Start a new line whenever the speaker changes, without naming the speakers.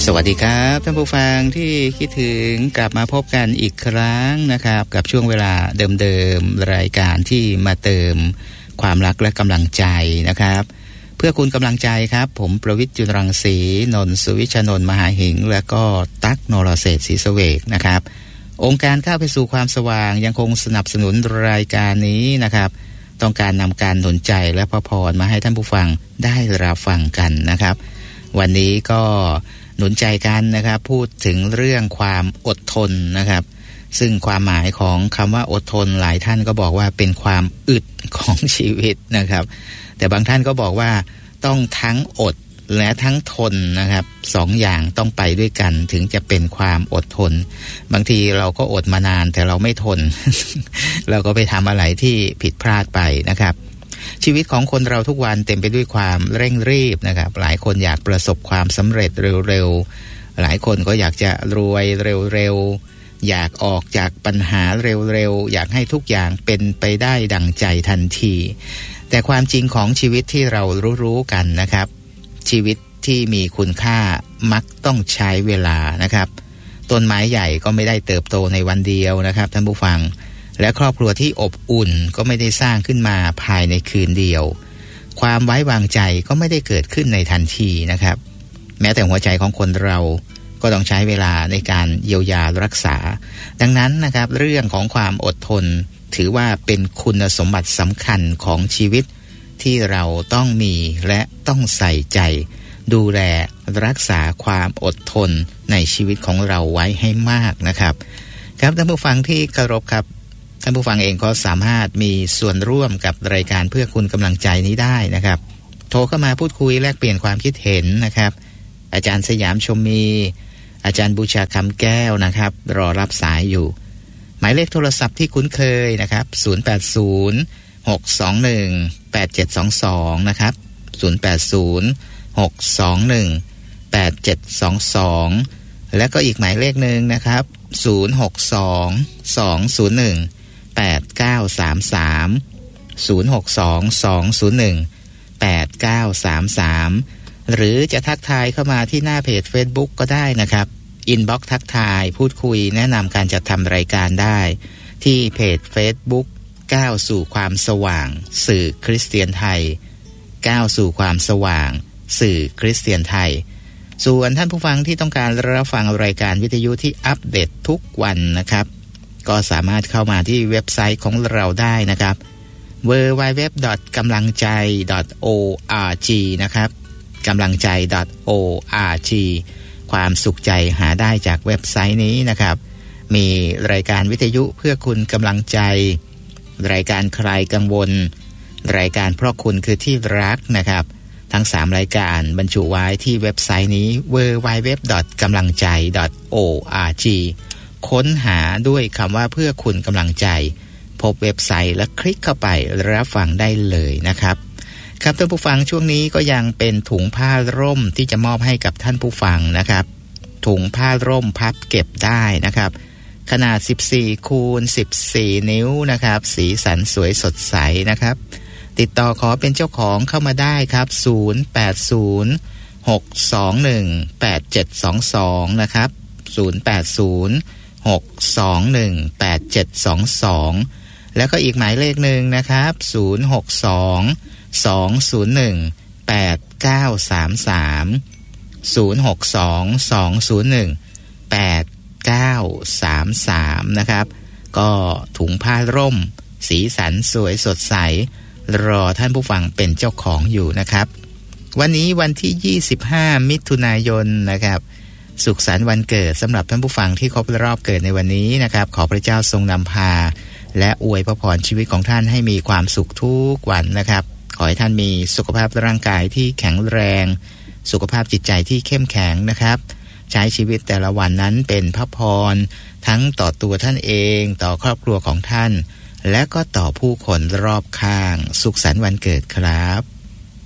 สวัสดีครับท่านผู้ฟังที่คิดถึงกลับมาพบกันอีกครั้งนะครับกับช่วงเวลาเดิมๆรายการที่มาเติมความรักและกำลังใจนะครับเพื่อคุณกำลังใจครับผมประวิตร จุลรังสีนนท์ สุวิชนนท์มหาหิงและก็ตั๊กนรเศรษฐ์ศรีเสวกนะครับองค์การก้าวไปสู่ความสว่างยังคงสนับสนุนรายการนี้นะครับต้องการนำการหนุนใจและพระพรมาให้ท่านผู้ฟังได้รับฟังกันนะครับวันนี้ก็หนุนใจกันนะครับพูดถึงเรื่องความอดทนนะครับซึ่งความหมายของคำว่าอดทนหลายท่านก็บอกว่าเป็นความอึดของชีวิตนะครับแต่บางท่านก็บอกว่าต้องทั้งอดและทั้งทนนะครับสองอย่างต้องไปด้วยกันถึงจะเป็นความอดทนบางทีเราก็อดมานานแต่เราไม่ทน เราก็ไปทำอะไรที่ผิดพลาดไปนะครับชีวิตของคนเราทุกวันเต็มไปด้วยความเร่งรีบนะครับหลายคนอยากประสบความสำเร็จเร็วๆหลายคนก็อยากจะรวยเร็วๆอยากออกจากปัญหาเร็วๆอยากให้ทุกอย่างเป็นไปได้ดังใจทันทีแต่ความจริงของชีวิตที่เรารู้ๆกันนะครับชีวิตที่มีคุณค่ามักต้องใช้เวลานะครับต้นไม้ใหญ่ก็ไม่ได้เติบโตในวันเดียวนะครับท่านผู้ฟังและครอบครัวที่อบอุ่นก็ไม่ได้สร้างขึ้นมาภายในคืนเดียวความไว้วางใจก็ไม่ได้เกิดขึ้นในทันทีนะครับแม้แต่หัวใจของคนเราก็ต้องใช้เวลาในการเยียวยารักษาดังนั้นนะครับเรื่องของความอดทนถือว่าเป็นคุณสมบัติสำคัญของชีวิตที่เราต้องมีและต้องใส่ใจดูแลรักษาความอดทนในชีวิตของเราไว้ให้มากนะครับครับท่านผู้ฟังที่เคารพครับท่านผู้ฟังเองก็สามารถมีส่วนร่วมกับรายการเพื่อคุณกำลังใจนี้ได้นะครับโทรเข้ามาพูดคุยแลกเปลี่ยนความคิดเห็นนะครับอาจารย์สยามชมมีอาจารย์บูชาคำแก้วนะครับรอรับสายอยู่หมายเลขโทรศัพท์ที่คุ้นเคยนะครับ080-621-8722นะครับ080-621-8722และก็อีกหมายเลขนึงนะครับ062-201-8933 062-201-8933หรือจะทักทายเข้ามาที่หน้าเพจ Facebook ก็ได้นะครับอินบ็อกซ์ทักทายพูดคุยแนะนำการจัดทำรายการได้ที่เพจ Facebook ก้าวสู่ความสว่างสื่อคริสเตียนไทยก้าวสู่ความสว่างสื่อคริสเตียนไทยส่วนท่านผู้ฟังที่ต้องการรับฟังรายการวิทยุที่อัปเดตทุกวันนะครับก็สามารถเข้ามาที่เว็บไซต์ของเราได้นะครับ www.gamlangjai.org นะครับกำลังใจ .org ความสุขใจหาได้จากเว็บไซต์นี้นะครับมีรายการวิทยุเพื่อคุณกำลังใจรายการคลายกังวลรายการเพราะคุณคือที่รักนะครับทั้ง3รายการบรรจุไว้ที่เว็บไซต์นี้ www.gamlangjai.org ค้นหาด้วยคำว่าเพื่อคุณกำลังใจพบเว็บไซต์และคลิกเข้าไปรับฟังได้เลยนะครับครับท่านผู้ฟังช่วงนี้ก็ยังเป็นถุงผ้าร่มที่จะมอบให้กับท่านผู้ฟังนะครับถุงผ้าร่มพับเก็บได้นะครับขนาด14คูณ14นิ้วนะครับสีสันสวยสดใสนะครับติดต่อขอเป็นเจ้าของเข้ามาได้ครับ080-621-8722นะครับ080-621-8722แล้วก็อีกหมายเลขนึงนะครับ062-201-8933 062-201-8933นะครับก็ถุงผ้าร่มสีสันสวยสดใสรอท่านผู้ฟังเป็นเจ้าของอยู่นะครับวันนี้วันที่25มิถุนายนนะครับสุขสันต์วันเกิดสำหรับท่านผู้ฟังที่ครบรอบเกิดในวันนี้นะครับขอพระเจ้าทรงนำพาและอวยพระพรชีวิตของท่านให้มีความสุขทุกวันนะครับขอให้ท่านมีสุขภาพร่างกายที่แข็งแรงสุขภาพจิตใจที่เข้มแข็งนะครับใช้ชีวิตแต่ละวันนั้นเป็นพระพรทั้งต่อตัวท่านเองต่อครอบครัวของท่านและก็ต่อผู้คนรอบข้างสุขสันต์วันเกิดครับ